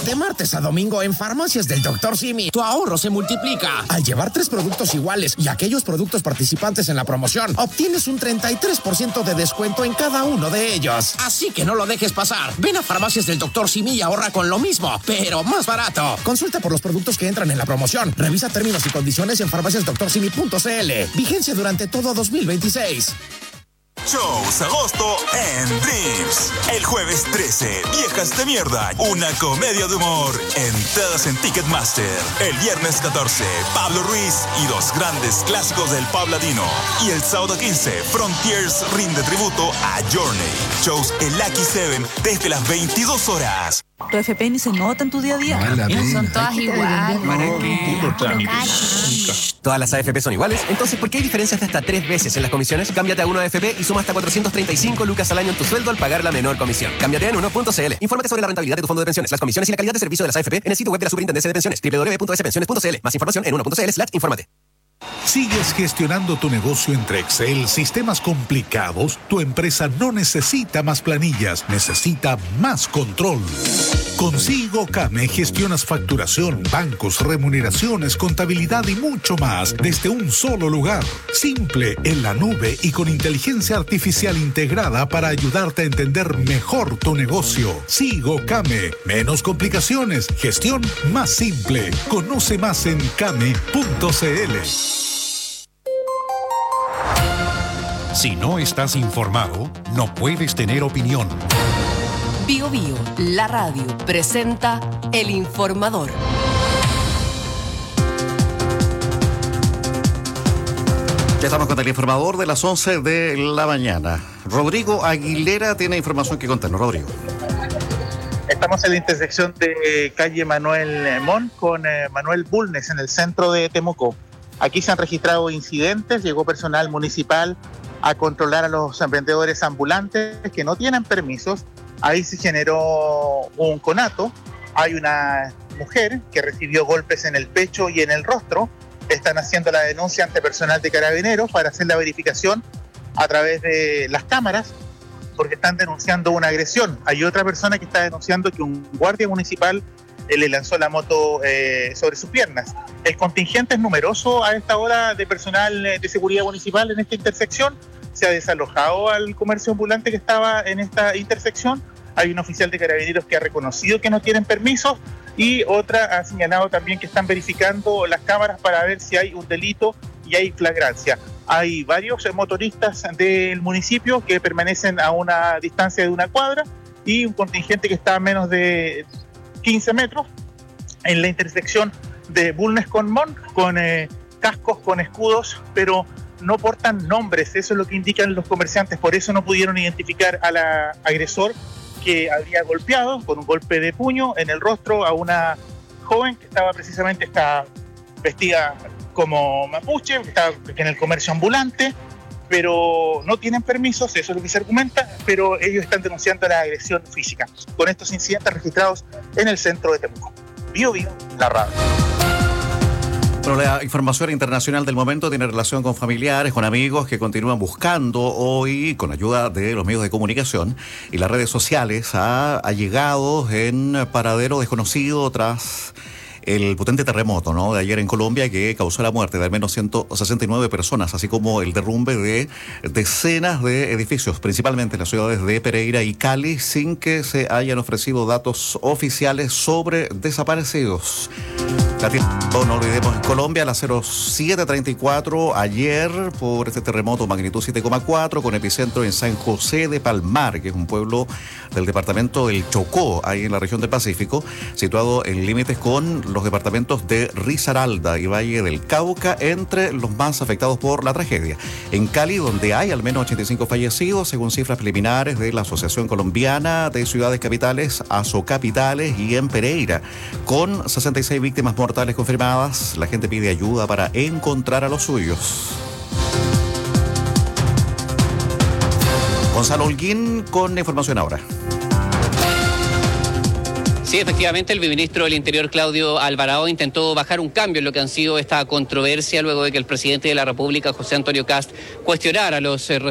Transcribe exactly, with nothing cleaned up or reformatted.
De martes a domingo en Farmacias del doctor Simi, tu ahorro se multiplica. Al llevar tres productos iguales y aquellos productos participantes en la promoción, obtienes un treinta y tres por ciento de descuento en cada uno de ellos. Así que no lo dejes pasar. Ven a Farmacias del doctor Simi y ahorra con lo mismo, pero más barato. Consulta por los productos que entran en la promoción. Revisa términos y condiciones en farmacias doctor simi punto c l. Vigencia durante todo dos mil veintiséis. Shows agosto en Dreams. El jueves trece, Viejas de Mierda, una comedia de humor. Entradas en Ticketmaster. El viernes catorce, Pablo Ruiz y dos grandes clásicos del pop latino. Y el sábado quince, Frontiers rinde tributo a Journey. Shows en Lucky Seven desde las veintidós horas. Tu F P ni se nota en tu día a día. No, son todas iguales. ¿Para qué? ¿Todas las A F P son iguales? Entonces, ¿por qué hay diferencias de hasta tres veces en las comisiones? Cámbiate a uno A F P y suma hasta cuatrocientos treinta y cinco lucas al año en tu sueldo al pagar la menor comisión. Cámbiate en uno punto c l. Infórmate sobre la rentabilidad de tu fondo de pensiones, las comisiones y la calidad de servicio de las A F P en el sitio web de la Superintendencia de Pensiones, doble u doble u doble u punto s pensiones punto c l. Más información en uno punto c l slash infórmate. ¿Sigues gestionando tu negocio entre Excel, sistemas complicados? Tu empresa no necesita más planillas, necesita más control. Con SigoCame gestionas facturación, bancos, remuneraciones, contabilidad y mucho más desde un solo lugar. Simple, en la nube y con inteligencia artificial integrada para ayudarte a entender mejor tu negocio. SigoCame. Menos complicaciones, gestión más simple. Conoce más en came punto c l. Si no estás informado, no puedes tener opinión. Bio Bio, la radio, presenta El Informador. Ya estamos con el informador de las once de la mañana. Rodrigo Aguilera tiene información que contarnos. Rodrigo. Estamos en la intersección de calle Manuel Montt con eh, Manuel Bulnes en el centro de Temuco. Aquí se han registrado incidentes, llegó personal municipal a controlar a los vendedores ambulantes que no tienen permisos. Ahí se generó un conato. Hay una mujer que recibió golpes en el pecho y en el rostro. Están haciendo la denuncia ante personal de Carabineros para hacer la verificación a través de las cámaras, porque están denunciando una agresión. Hay otra persona que está denunciando que un guardia municipal eh, le lanzó la moto eh, sobre sus piernas. El contingente es numeroso a esta hora de personal de seguridad municipal en esta intersección. Se ha desalojado al comercio ambulante que estaba en esta intersección. Hay un oficial de Carabineros que ha reconocido que no tienen permisos y otra ha señalado también que están verificando las cámaras para ver si hay un delito y hay flagrancia. Hay varios motoristas del municipio que permanecen a una distancia de una cuadra y un contingente que está a menos de quince metros en la intersección de Bulnes con Montt, con eh, cascos, con escudos, pero no portan nombres. Eso es lo que indican los comerciantes. Por eso no pudieron identificar al agresor que había golpeado con un golpe de puño en el rostro a una joven que estaba precisamente está vestida como mapuche, que estaba en el comercio ambulante, pero no tienen permisos, eso es lo que se argumenta, pero ellos están denunciando la agresión física con estos incidentes registrados en el centro de Temuco. Bio Bio, la radio. Bueno, la información internacional del momento tiene relación con familiares, con amigos que continúan buscando hoy, con ayuda de los medios de comunicación y las redes sociales, a allegados en paradero desconocido tras el potente terremoto, ¿no?, de ayer en Colombia, que causó la muerte de al menos ciento sesenta y nueve personas, así como el derrumbe de decenas de edificios, principalmente en las ciudades de Pereira y Cali, sin que se hayan ofrecido datos oficiales sobre desaparecidos. La tiempo, no olvidemos, en Colombia a las siete treinta y cuatro ayer por este terremoto magnitud siete coma cuatro con epicentro en San José de Palmar, que es un pueblo del departamento del Chocó, ahí en la región del Pacífico, situado en límites con los departamentos de Risaralda y Valle del Cauca, entre los más afectados por la tragedia. En Cali, donde hay al menos ochenta y cinco fallecidos, según cifras preliminares de la Asociación Colombiana de Ciudades Capitales, Asocapitales, y en Pereira, con sesenta y seis víctimas mortales confirmadas. La gente pide ayuda para encontrar a los suyos. Gonzalo Holguín con la información ahora. Sí, efectivamente, el ministro del Interior, Claudio Alvarado, intentó bajar un cambio en lo que han sido esta controversia luego de que el presidente de la República, José Antonio Kast, cuestionara los